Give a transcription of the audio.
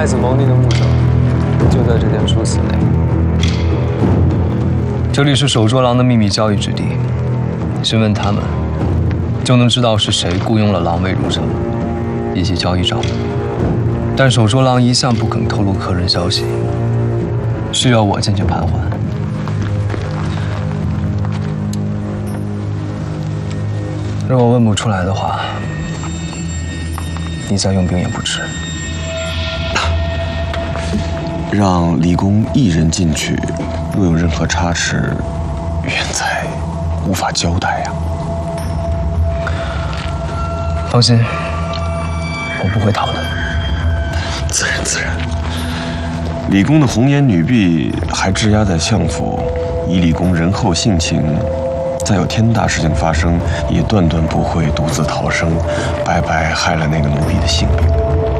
太子蒙宁的墓葬就在这间书肆内。这里是守捉狼的秘密交易之地，询问他们，就能知道是谁雇佣了狼卫入城，以及交易账目。但守捉狼一向不肯透露客人消息，需要我进去盘桓。如果问不出来的话，你再用兵也不迟。 让李公一人进去，若有任何差池，远在无法交代呀。 放心，我不会逃的。 自然自然。李公的红颜女婢还质押在相府，以李公仁厚性情，再有天大事情发生，也断断不会独自逃生，白白害了那个奴婢的性命。